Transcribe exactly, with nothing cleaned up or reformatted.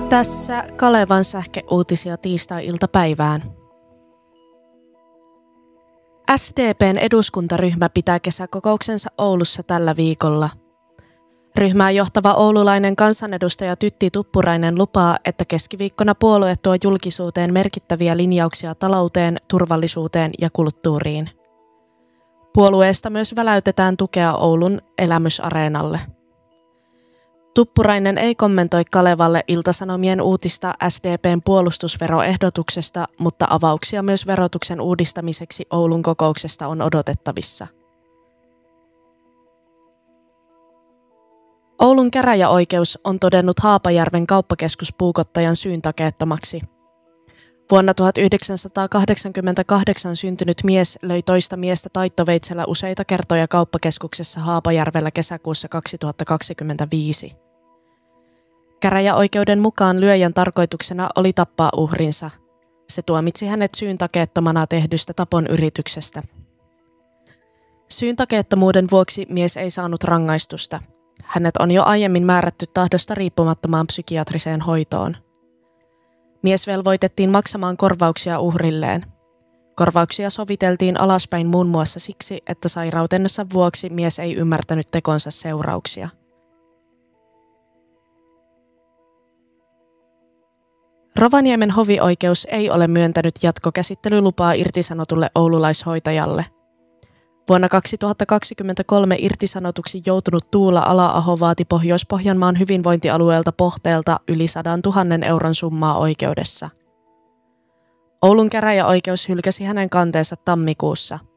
Tässä Kalevan sähkeuutisia tiistai-iltapäivään. S D P:n eduskuntaryhmä pitää kesäkokouksensa Oulussa tällä viikolla. Ryhmää johtava oululainen kansanedustaja Tytti Tuppurainen lupaa, että keskiviikkona puolue tuo julkisuuteen merkittäviä linjauksia talouteen, turvallisuuteen ja kulttuuriin. Puolueesta myös väläytetään tukea Oulun elämysareenalle. Tuppurainen ei kommentoi Kalevalle Ilta-Sanomien uutista S D P:n puolustusveroehdotuksesta, mutta avauksia myös verotuksen uudistamiseksi Oulun kokouksesta on odotettavissa. Oulun käräjäoikeus on todennut Haapajärven kauppakeskuspuukottajan syyntakeettomaksi. Vuonna tuhatyhdeksänsataakahdeksankymmentäkahdeksan syntynyt mies löi toista miestä taittoveitsellä useita kertoja kauppakeskuksessa Haapajärvellä kesäkuussa kaksituhattakaksikymmentäviisi. Käräjäoikeuden mukaan lyöjän tarkoituksena oli tappaa uhrinsa. Se tuomitsi hänet syyntakeettomana tehdystä tapon yrityksestä. Syyntakeettomuuden vuoksi mies ei saanut rangaistusta. Hänet on jo aiemmin määrätty tahdosta riippumattomaan psykiatriseen hoitoon. Mies velvoitettiin maksamaan korvauksia uhrilleen. Korvauksia soviteltiin alaspäin muun muassa siksi, että sairautensa vuoksi mies ei ymmärtänyt tekonsa seurauksia. Rovaniemen hovioikeus ei ole myöntänyt jatkokäsittelylupaa irtisanotulle oululaishoitajalle. Vuonna kaksituhattakaksikymmentäkolme irtisanotuksi joutunut Tuula Ala-aho vaati Pohjois-Pohjanmaan hyvinvointialueelta Pohteelta yli sadan tuhannen euron summaa oikeudessa. Oulun käräjäoikeus hylkäsi hänen kanteensa tammikuussa.